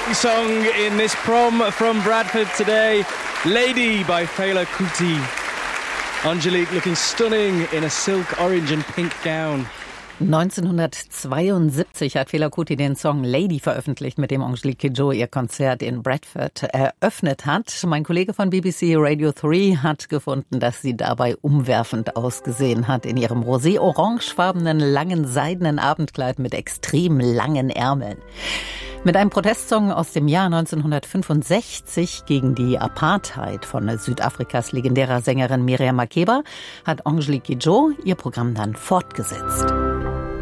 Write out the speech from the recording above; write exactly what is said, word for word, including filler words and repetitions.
song in this prom from Bradford today. Lady by Fela Kuti. Angelique looking stunning in a silk orange and pink gown. neunzehnhundertzweiundsiebzig hat Fela Kuti den Song Lady veröffentlicht, mit dem Angelique Kidjo ihr Konzert in Bradford eröffnet hat. Mein Kollege von B B C Radio drei hat gefunden, dass sie dabei umwerfend ausgesehen hat in ihrem rosé-orangefarbenen, langen, seidenen Abendkleid mit extrem langen Ärmeln. Mit einem Protestsong aus dem Jahr neunzehnhundertfünfundsechzig gegen die Apartheid von Südafrikas legendärer Sängerin Miriam Makeba hat Angelique Kidjo ihr Programm dann fortgesetzt.